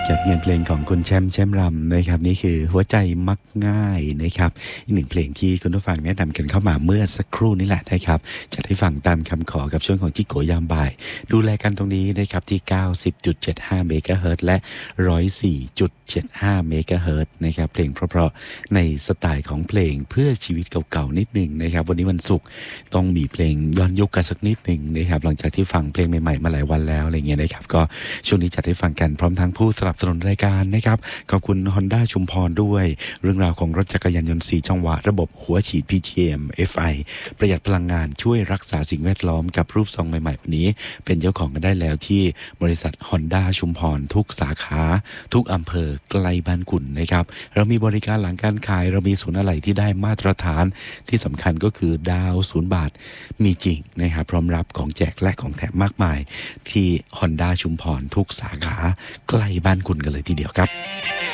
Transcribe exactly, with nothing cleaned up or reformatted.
กับงานเพลงของคุณแชมป์แชมป์รำนะครับนี่คือหัวใจมักง่ายนะครับอีกหนึ่งเพลงที่คุณผู้ฟังแนะนำกันเข้ามาเมื่อสักครู่นี้แหละนะครับจะได้ฟังตามคำขอกับช่วงของจิโกยามบ่ายดูแลกันตรงนี้นะครับที่ เก้าสิบจุดเจ็ดห้า เมกะเฮิรตซ์และ หนึ่งร้อยสี่จุดเจ็ดห้า เมกะเฮิรตซ์นะครับเพลงเพราะๆในสไตล์ของเพลงเพื่อชีวิตเก่าๆนิดนึงนะครับวันนี้วันศุกร์ต้องมีเพลงย้อนยุคกันสักนิดนึงนะครับหลังจากที่ฟังเพลงใหม่ๆมาหลายวันแล้วอะไรเงี้ยนะครับก็ช่วงนี้จะได้ฟังกันพร้อมทั้งผู้สนับสนุนรายการนะครับขอบคุณ Honda ชุมพรด้วยเรื่องราวของรถจักรยานยนต์สี่จังหวะระบบหัวฉีด พี จี เอ็ม เอฟ ไอ ประหยัดพลังงานช่วยรักษาสิ่งแวดล้อมกับรูปทรงใหม่ๆวันนี้เป็นเจ้าของกันได้แล้วที่บริษัท Honda ชุมพรทุกสาขาทุกอำเภอใกล้บ้านคุณนะครับเรามีบริการหลังการขายเรามีศูนย์อะไหล่ที่ได้มาตรฐานที่สำคัญก็คือดาวศูนย์บาทมีจริงนะครับพร้อมรับของแจกและของแถมมากมายที่ Honda ชุมพรทุกสาขาใกล้บ้านคุณกันเลยทีเดียวครับ